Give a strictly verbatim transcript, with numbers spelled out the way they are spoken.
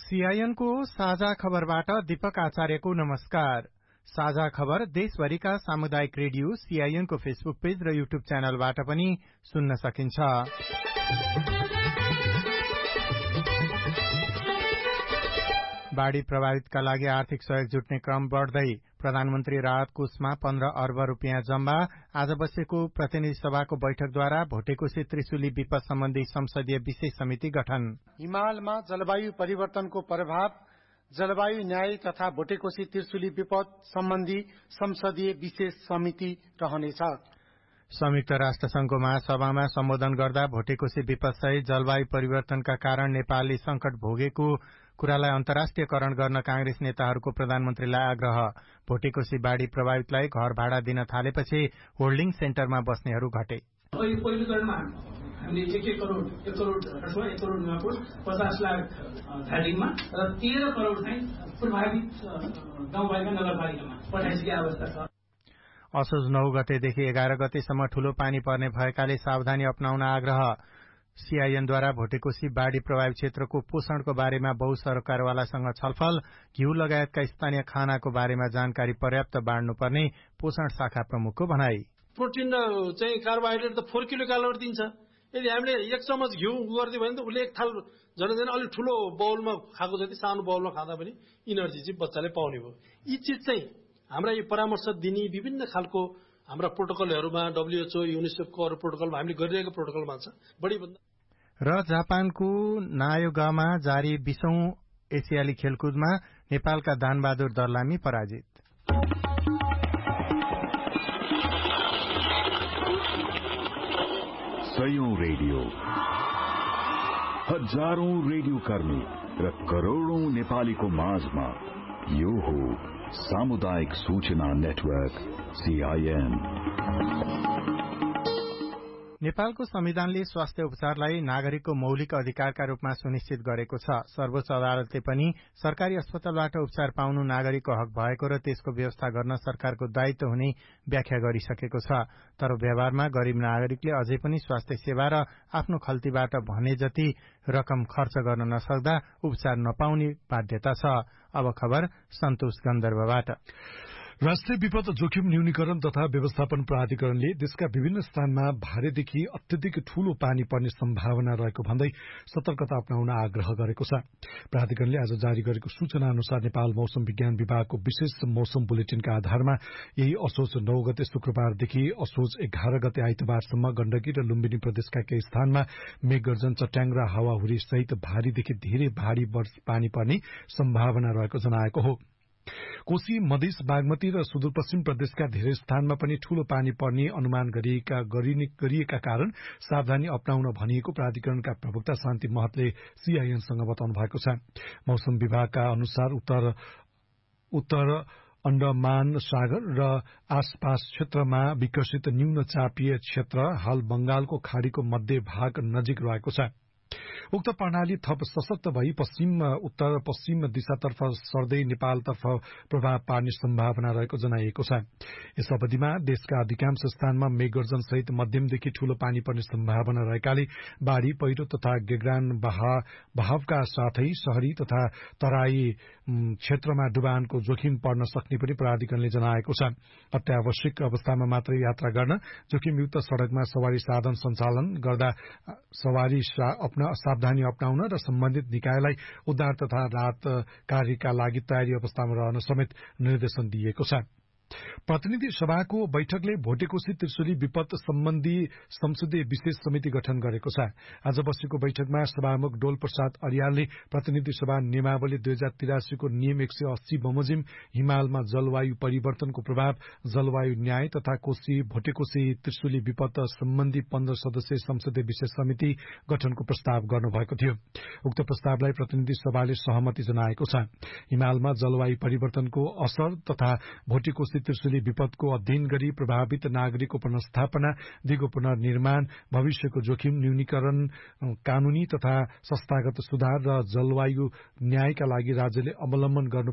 सीआईएनको साझा खबरबाट दीपक आचार्यको नमस्कार। साझा खबर देशभरिका सामुदायिक रेडियो सीआईएनको फेसबुक पेज र युट्युब च्यानलबाट पनि सुन्न सकिन्छ। बाढ़ी प्रभावितका लागि आर्थिक सहयोग जुट्ने क्रम बढ़दै प्रधानमन्त्री राहत कोषमा पन्ध्र अर्ब रूपियाँ जम्मा। आज बसेको प्रतिनिधि सभाको बैठकद्वारा भोटेकोशी त्रिशुली विपद सम्बन्धी संसदीय विशेष समिति गठन। हिमालमा जलवायु परिवर्तनको प्रभाव, जलवायु न्याय तथा भोटेकोशी त्रिशुली विपद सम्बन्धी संसदीय विशेष समिति रहनेछ। संयुक्त राष्ट्र संघको महासभामा सम्बोधन गर्दा भोटेकोशी विपद सहित जलवायु परिवर्तनका कारण नेपालले संकट भोगेको कुरालाई अन्तर्राष्ट्रियकरण गर्न कांग्रेस नेताहरूको प्रधानमन्त्रीलाई आग्रह। भोटेकोशी बाढ़ी प्रभावितलाई घर भाडा दिन थालेपछि होल्डिङ सेन्टरमा बस्नेहरू घटे। पहिलो चरणमा हामीले एक एक करोड़ एक करोड़ अथवा एक करोड़ नगद पचास लाख धादिङमा र तेह्र करोड़ चाहिँ प्रभावित गाउँपालिका नगरपालिकामा पठाइसकेको अवस्था छ। असोज नौ गतेदेखि एघार गतेसम्म ठूलो पानी पर्ने भएकाले सावधानी अपनाउन आग्रह। सीआईएनद्वारा भोटेकोशी बाढ़ी प्रभावित क्षेत्रको पोषणको बारेमा बहुसरकारवालासँग छलफल। घिउ लगायतका स्थानीय खानाको बारेमा जानकारी पर्याप्त बाँड्नुपर्ने पोषण शाखा प्रमुखको भनाई। प्रोटिन चाहिँ कार्बोहाइड्रेट त फोर किलो क्यालोरी दिन्छ। यदि हामीले एक चम्मच घिउ गरिदियो भने त उसले एक थाल झन् झन् अलिक ठूलो बाउलमा खाएको जति सानो बाउलमा खाँदा पनि इनर्जी चाहिँ बच्चाले पाउने भयो। यी चिज चाहिँ हाम्रा यो परामर्श दिने विभिन्न खालको हाम्रा प्रोटोकलहरूमा डब्ल्युएचओ युनिसेफको अरू प्रोटोकलमा हामीले गरिरहेको प्रोटोकलमा छ बढी भन्दा। र जापानको नायोगामा जारी बीसौं एसियाली खेलकुदमा नेपालका दानबहादुर दर्लामी पराजित। सयौं रेडियो, हजारौं रेडियो कर्मी र करोड़ौं नेपालीको माझमा यो हो सामुदायिक सूचना नेटवर्क सीआईएन। नेपालको संविधानले स्वास्थ्य उपचारलाई नागरिकको मौलिक अधिकारका रूपमा सुनिश्चित गरेको छ। सर्वोच्च अदालतले पनि सरकारी अस्पतालबाट उपचार पाउनु नागरिकको हक भएको र त्यसको व्यवस्था गर्न सरकारको दायित्व हुने व्याख्या गरिसकेको छ। तर व्यवहारमा गरीब नागरिकले अझै पनि स्वास्थ्य सेवा र आफ्नो खल्तीबाट भने जति रकम खर्च गर्न नसक्दा उपचार नपाउने बाध्यता छ। अब खबर सन्तोष गन्धर्वबाट। राष्ट्रिय विपद जोखिम न्यूनीकरण तथा व्यवस्थापन प्राधिकरणले देशका विभिन्न स्थानमा भारेदेखि अत्यधिक ठूलो पानी पर्ने सम्भावना रहेको भन्दै सतर्कता अपनाउन आग्रह गरेको छ। प्राधिकरणले आज जारी गरेको सूचना अनुसार नेपाल मौसम विज्ञान विभागको विशेष मौसम बुलेटिनका आधारमा यही असोज नौ गते शुक्रबारदेखि असोज एघार गते आइतबारसम्म गण्डकी र लुम्बिनी प्रदेशका केही स्थानमा मेघगर्जन, चट्याङ र हावाहुरी सहित भारीदेखि धेरै भारी पानी पर्ने सम्भावना रहेको जनाएको हो। कोशी, मधेस, बागमती र सुदूरपश्चिम प्रदेशका धेरै स्थानमा पनि ठूलो पानी पर्ने अनुमान गरिएका गरिएका कारण सावधानी अपनाउन भनिएको प्राधिकरणका प्रवक्ता शान्ति महतले सीआईएनसँग बताउनु भएको छ। मौसम विभागका अनुसार उत्तर उत्तर अण्डमान सागर र आसपास क्षेत्रमा विकसित न्यून चापीय क्षेत्र हाल बंगालको खाड़ीको मध्य भाग नजिक रहेको छ। उक्त प्रणाली थप सशक्त भई पश्चिम उत्तर पश्चिम दिशातर्फ सर्दै नेपालतर्फ प्रभाव पार्ने सम्भावना रहेको जनाइएको छ। यस अवधिमा देशका अधिकांश स्थानमा मेघगर्जन सहित मध्यमदेखि ठूलो पानी पर्ने सम्भावना रहेकाले बाढ़ी, पहिरो तथा गेग्रान बहावका साथै शहरी तथा तराई क्षेत्रमा डुबानको जोखिम पर्न सक्ने पनि प्राधिकरणले जनाएको छ। अत्यावश्यक अवस्थामा मात्रै यात्रा गर्न, जोखिमयुक्त सड़कमा सवारी साधन सञ्चालन गर्दा सवारी सावधानी अपनाउन र सम्बन्धित निकायलाई उद्धार तथा राहत कार्यका लागि तयारी अवस्थामा रहन समेत निर्देशन दिएको छ। प्रतिनिधि सभाको बैठकले भोटेकोशी त्रिशुली विपद सम्बन्धी संसदीय विशेष समिति गठन गरेको छ। आज बसेको बैठकमा सभामुख डोल प्रसाद अरियालले प्रतिनिधि सभा नियमावली दुई हजार तिरासीको नियम एक सय अस्सी बमोजिम हिमालमा जलवायु परिवर्तनको प्रभाव, जलवायु न्याय तथा कोशी भोटेकोशी त्रिशुली विपद सम्बन्धी पन्ध्र सदस्यीय संसदीय विशेष समिति गठनको प्रस्ताव गर्नुभएको थियो। उक्त प्रस्तावलाई प्रतिनिधि सभाले सहमति जनाएको छ। हिमालमा जलवायु परिवर्तनको असर तथा भोटेकोशी त्रिशुली विपदको अध्ययन गरी प्रभावित नागरिकको पुनर्स्थापना, दिगो पुनर्निर्माण, भविष्यको जोखिम न्यूनीकरण, कानूनी तथा संस्थागत सुधार र जलवायु न्यायका लागि राज्यले अवलम्बन गर्नु